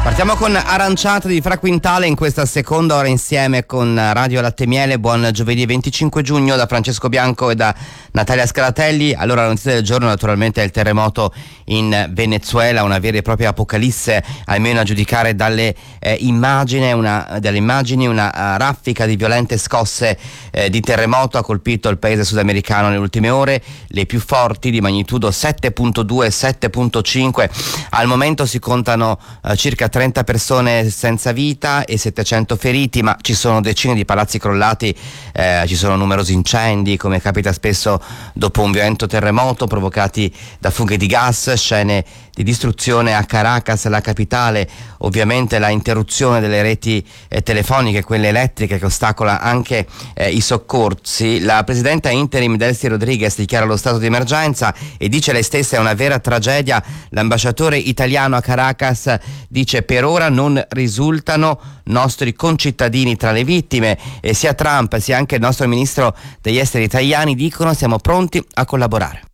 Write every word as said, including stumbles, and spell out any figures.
Partiamo con Aranciata di Fra Quintale in questa seconda ora insieme con Radio Latte Miele. Buon giovedì venticinque giugno da Francesco Bianco e da Natalia Scaratelli. Allora, la notizia del giorno naturalmente è il terremoto in Venezuela, una vera e propria apocalisse, almeno a giudicare dalle eh, immagini, una, dalle immagini una uh, raffica di violente scosse eh, di terremoto ha colpito il paese sudamericano nelle ultime ore, le più forti di magnitudo sette virgola due e sette virgola cinque. Al momento si contano uh, circa trenta persone senza vita e settecento feriti, ma ci sono decine di palazzi crollati, eh, ci sono numerosi incendi, come capita spesso dopo un violento terremoto, provocati da fughe di gas, scene di distruzione a Caracas, la capitale, ovviamente la interruzione delle reti eh, telefoniche, quelle elettriche, che ostacola anche eh, i soccorsi. La presidenta interim Delcy Rodriguez dichiara lo stato di emergenza e dice lei stessa è una vera tragedia. L'ambasciatore italiano a Caracas dice: per ora non risultano nostri concittadini tra le vittime, e sia Trump sia anche il nostro ministro degli esteri Tajani dicono siamo pronti a collaborare.